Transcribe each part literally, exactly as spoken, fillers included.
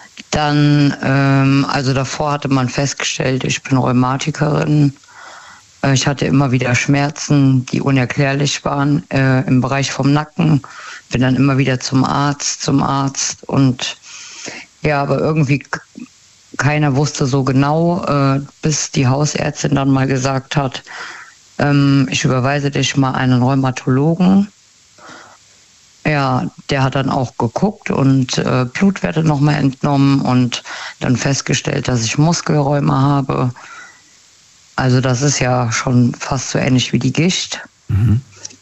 Dann, ähm, also davor hatte man festgestellt, ich bin Rheumatikerin. Äh, ich hatte immer wieder Schmerzen, die unerklärlich waren äh, im Bereich vom Nacken. Bin dann immer wieder zum Arzt, zum Arzt. Und ja, aber irgendwie keiner wusste so genau, äh, bis die Hausärztin dann mal gesagt hat, ähm, ich überweise dich mal einen Rheumatologen. Ja, der hat dann auch geguckt und äh, Blutwerte nochmal entnommen und dann festgestellt, dass ich Muskelrheuma habe. Also das ist ja schon fast so ähnlich wie die Gicht. Mhm.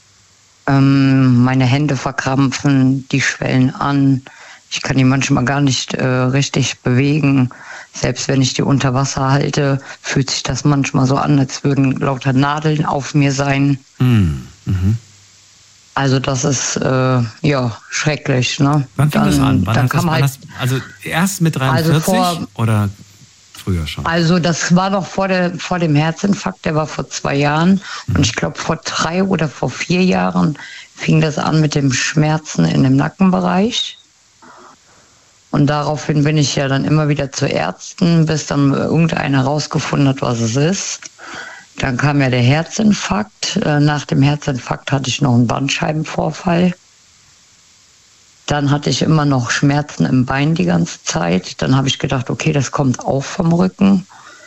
Ähm, meine Hände verkrampfen, die schwellen an. Ich kann die manchmal gar nicht äh, richtig bewegen. Selbst wenn ich die unter Wasser halte, fühlt sich das manchmal so an, als würden lauter Nadeln auf mir sein. Mhm. Mhm. Also das ist äh, ja schrecklich. Ne? Wann fing dann, das an? Wann dann das, kam halt, das, also erst mit dreiundvierzig also vor, oder früher schon? Also das war noch vor, der, vor dem Herzinfarkt, der war vor zwei Jahren. Mhm. Und ich glaube vor drei oder vor vier Jahren fing das an mit dem Schmerzen in dem Nackenbereich. Und daraufhin bin ich ja dann immer wieder zu Ärzten, bis dann irgendeiner rausgefunden hat, was es ist. Dann kam ja der Herzinfarkt. Nach dem Herzinfarkt hatte ich noch einen Bandscheibenvorfall. Dann hatte ich immer noch Schmerzen im Bein die ganze Zeit. Dann habe ich gedacht, okay, das kommt auch vom Rücken.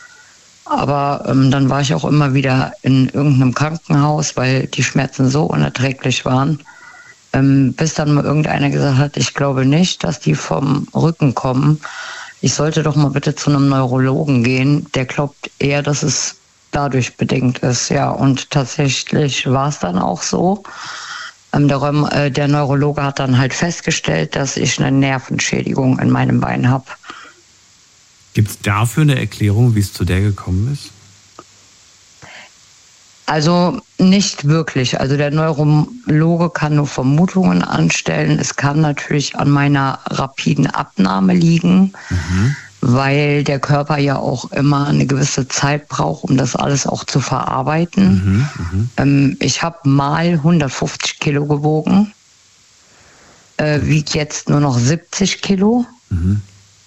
Aber ähm, dann war ich auch immer wieder in irgendeinem Krankenhaus, weil die Schmerzen so unerträglich waren. Ähm, bis dann mal irgendeiner gesagt hat, ich glaube nicht, dass die vom Rücken kommen. Ich sollte doch mal bitte zu einem Neurologen gehen. Der glaubt eher, dass es dadurch bedingt ist. Ja, und tatsächlich war es dann auch so. Ähm, der, Rheum- äh, der Neurologe hat dann halt festgestellt, dass ich eine Nervenschädigung in meinem Bein habe. Gibt es dafür eine Erklärung, wie es zu der gekommen ist? Also nicht wirklich. Also der Neurologe kann nur Vermutungen anstellen. Es kann natürlich an meiner rapiden Abnahme liegen, mhm. weil der Körper ja auch immer eine gewisse Zeit braucht, um das alles auch zu verarbeiten. Mhm, mh. ähm, ich habe mal hundertfünfzig Kilo gewogen, äh, wiegt jetzt nur noch siebzig Kilo. Mhm.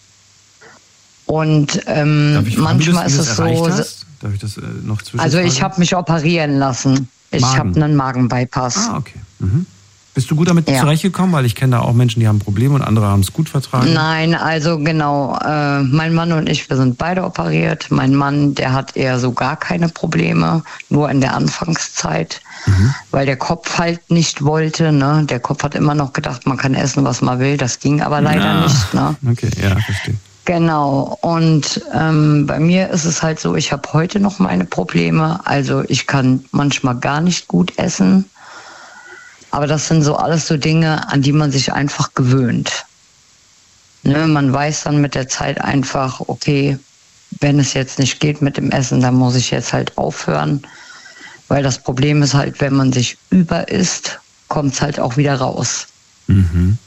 Und ähm, Darf ich fragen, manchmal wie du das, ist wie es so. Hast? Darf ich das äh, noch zwischenfragen? Also ich habe mich operieren lassen. Ich habe einen Magenbypass. Ah, okay. Mhm. Bist du gut damit ja. zurechtgekommen? Weil ich kenne da auch Menschen, die haben Probleme und andere haben es gut vertragen. Nein, also genau. Äh, mein Mann und ich, wir sind beide operiert. Mein Mann, der hat eher so gar keine Probleme, nur in der Anfangszeit, mhm. weil der Kopf halt nicht wollte. Ne? Der Kopf hat immer noch gedacht, man kann essen, was man will. Das ging aber leider ja. nicht. Ne? Okay, ja, verstehe. Genau, und ähm, bei mir ist es halt so, ich habe heute noch meine Probleme, also ich kann manchmal gar nicht gut essen, aber das sind so alles so Dinge, an die man sich einfach gewöhnt. Ne, man weiß dann mit der Zeit einfach, okay, wenn es jetzt nicht geht mit dem Essen, dann muss ich jetzt halt aufhören, weil das Problem ist halt, wenn man sich überisst, kommt es halt auch wieder raus. Mhm.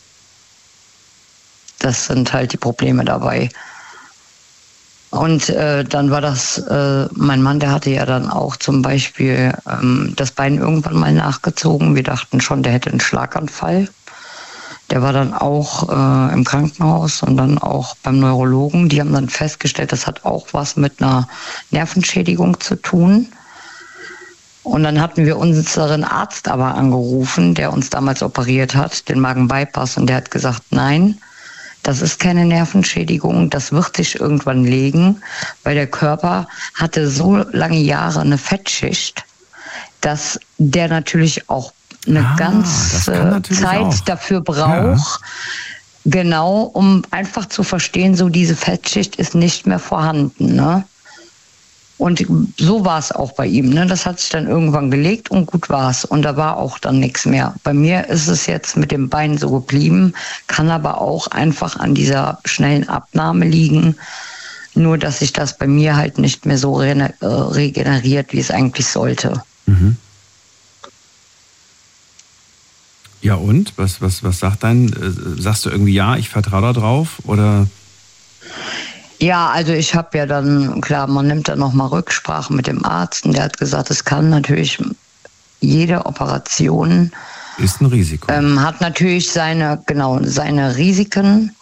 Das sind halt die Probleme dabei. Und äh, dann war das, äh, mein Mann, der hatte ja dann auch zum Beispiel ähm, das Bein irgendwann mal nachgezogen. Wir dachten schon, der hätte einen Schlaganfall. Der war dann auch äh, im Krankenhaus und dann auch beim Neurologen. Die haben dann festgestellt, das hat auch was mit einer Nervenschädigung zu tun. Und dann hatten wir unseren Arzt aber angerufen, der uns damals operiert hat, den Magenbypass, und der hat gesagt, nein, das ist keine Nervenschädigung, das wird sich irgendwann legen, weil der Körper hatte so lange Jahre eine Fettschicht, dass der natürlich auch eine ah, ganze Zeit auch. dafür braucht, ja. genau, um einfach zu verstehen, so diese Fettschicht ist nicht mehr vorhanden, ne? Und so war es auch bei ihm. Ne? Das hat sich dann irgendwann gelegt und gut war es. Und da war auch dann nichts mehr. Bei mir ist es jetzt mit dem Bein so geblieben, kann aber auch einfach an dieser schnellen Abnahme liegen. Nur, dass sich das bei mir halt nicht mehr so re- äh, regeneriert, wie es eigentlich sollte. Mhm. Ja und? Was, was, was sagt dein, äh, sagst du irgendwie ja, ich vertraue da drauf oder... Ja, also ich habe ja dann, klar, man nimmt dann nochmal Rücksprache mit dem Arzt und der hat gesagt, es kann natürlich, jede Operation ist ein Risiko. Ähm, hat natürlich seine, genau, seine Risiken,